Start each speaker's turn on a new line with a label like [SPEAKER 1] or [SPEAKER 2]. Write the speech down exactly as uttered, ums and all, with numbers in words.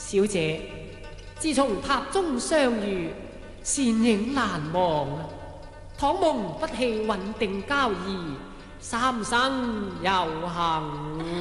[SPEAKER 1] 小姐，自從塔中相遇，倩影難忘。倘蒙不棄穩定交誼，三生有幸。